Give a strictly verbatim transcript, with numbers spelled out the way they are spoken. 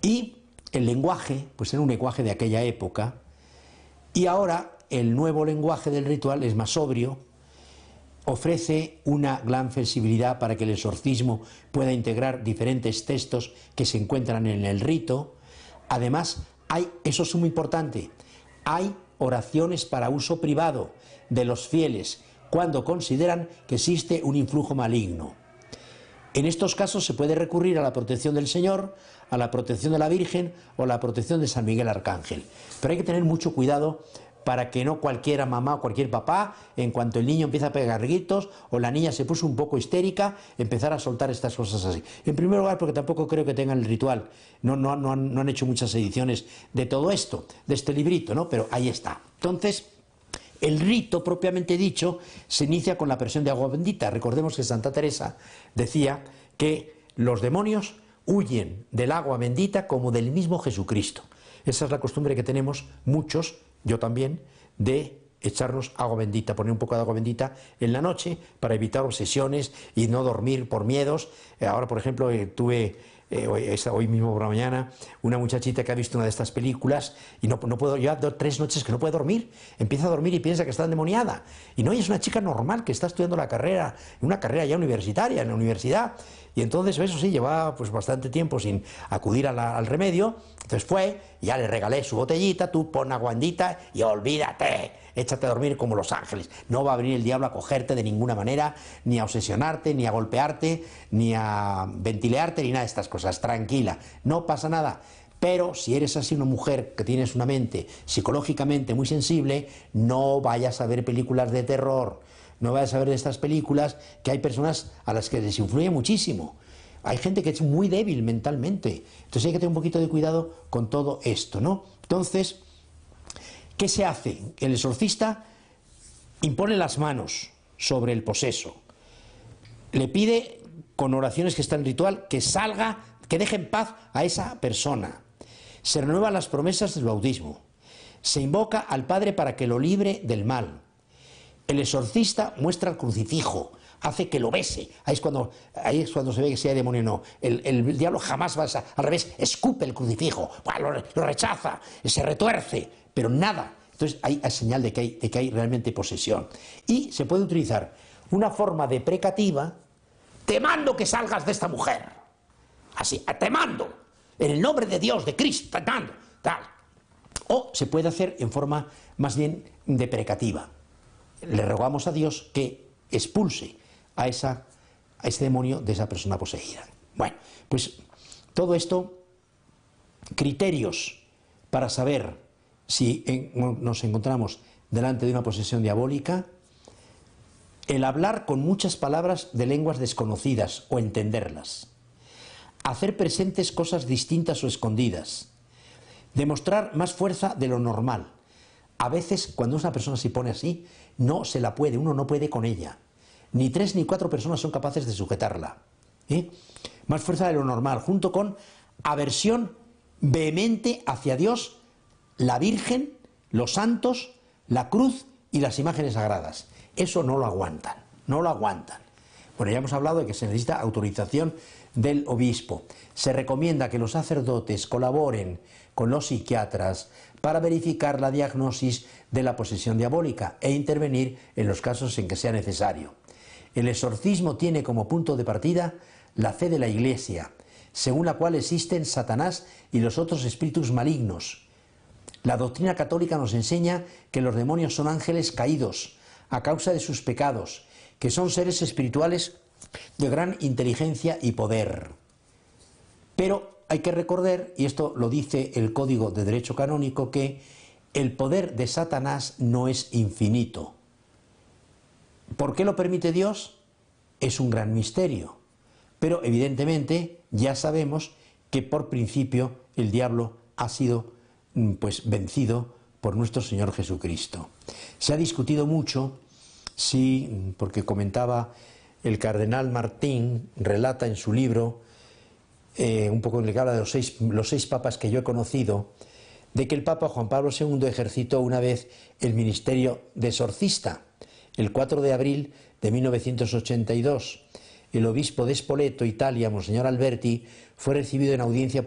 Y el lenguaje, pues era un lenguaje de aquella época, y ahora el nuevo lenguaje del ritual es más sobrio, ofrece una gran flexibilidad para que el exorcismo pueda integrar diferentes textos que se encuentran en el rito. Además, hay, eso es muy importante, hay oraciones para uso privado de los fieles cuando consideran que existe un influjo maligno. En estos casos se puede recurrir a la protección del Señor, a la protección de la Virgen o a la protección de San Miguel Arcángel. Pero hay que tener mucho cuidado para que no cualquiera mamá o cualquier papá, en cuanto el niño empieza a pegar gritos o la niña se puso un poco histérica, empezar a soltar estas cosas así. En primer lugar, porque tampoco creo que tengan el ritual, no, no, no, han, no han hecho muchas ediciones de todo esto, de este librito, ¿no? Pero ahí está. Entonces, el rito propiamente dicho se inicia con la presión de agua bendita. Recordemos que Santa Teresa decía que los demonios huyen del agua bendita como del mismo Jesucristo. Esa es la costumbre que tenemos muchos, yo también, de echarnos agua bendita, poner un poco de agua bendita en la noche para evitar obsesiones y no dormir por miedos. Eh, ahora, por ejemplo, eh, tuve eh, hoy, hoy mismo por la mañana una muchachita que ha visto una de estas películas y no, no puedo, ya tres noches que no puede dormir, empieza a dormir y piensa que está endemoniada. Y no, y es una chica normal que está estudiando la carrera, una carrera ya universitaria, en la universidad. Y entonces, eso sí, llevaba pues bastante tiempo sin acudir a la, al remedio. Entonces fue, ya le regalé su botellita, tú pon agua bendita y olvídate, échate a dormir como los ángeles. No va a venir el diablo a cogerte de ninguna manera, ni a obsesionarte, ni a golpearte, ni a ventilearte, ni nada de estas cosas. Tranquila, no pasa nada. Pero si eres así una mujer que tienes una mente psicológicamente muy sensible, no vayas a ver películas de terror, no vayas a ver de estas películas que hay personas a las que les influye muchísimo. Hay gente que es muy débil mentalmente, entonces hay que tener un poquito de cuidado con todo esto, ¿no? Entonces, ¿qué se hace? El exorcista impone las manos sobre el poseso, le pide con oraciones que está en el ritual que salga, que deje en paz a esa persona, se renuevan las promesas del bautismo, se invoca al Padre para que lo libre del mal, el exorcista muestra el crucifijo, hace que lo bese, ahí es cuando, ahí es cuando se ve que si hay demonio o no. El, el, el diablo jamás va a, al revés, escupe el crucifijo, lo, lo rechaza, se retuerce, pero nada. Entonces hay, hay señal de que hay, de que hay realmente posesión. Y se puede utilizar una forma deprecativa: te mando que salgas de esta mujer, así, te mando, en el nombre de Dios, de Cristo, te mando, tal. O se puede hacer en forma más bien deprecativa: le rogamos a Dios que expulse a, esa, a ese demonio de esa persona poseída. Bueno, pues todo esto, criterios para saber si en, nos encontramos delante de una posesión diabólica: el hablar con muchas palabras de lenguas desconocidas o entenderlas, hacer presentes cosas distintas o escondidas, demostrar más fuerza de lo normal. A veces, cuando una persona se pone así, no se la puede, uno no puede con ella. Ni tres ni cuatro personas son capaces de sujetarla. ¿Eh? Más fuerza de lo normal, junto con aversión vehemente hacia Dios, la Virgen, los santos, la cruz y las imágenes sagradas. Eso no lo aguantan, no lo aguantan. Bueno, ya hemos hablado de que se necesita autorización del obispo. Se recomienda que los sacerdotes colaboren con los psiquiatras para verificar la diagnosis de la posesión diabólica e intervenir en los casos en que sea necesario. El exorcismo tiene como punto de partida la fe de la Iglesia, según la cual existen Satanás y los otros espíritus malignos. La doctrina católica nos enseña que los demonios son ángeles caídos a causa de sus pecados, que son seres espirituales de gran inteligencia y poder. Pero hay que recordar, y esto lo dice el Código de Derecho Canónico, que el poder de Satanás no es infinito. ¿Por qué lo permite Dios? Es un gran misterio. Pero evidentemente ya sabemos que por principio el diablo ha sido pues vencido por nuestro Señor Jesucristo. Se ha discutido mucho si, porque comentaba el cardenal Martín, relata en su libro, eh, un poco en el que habla de los seis, los seis papas que yo he conocido, de que el Papa Juan Pablo segundo ejercitó una vez el ministerio de exorcista. El cuatro de abril de mil novecientos ochenta y dos, el obispo de Spoleto, Italia, Monseñor Alberti, fue recibido en audiencia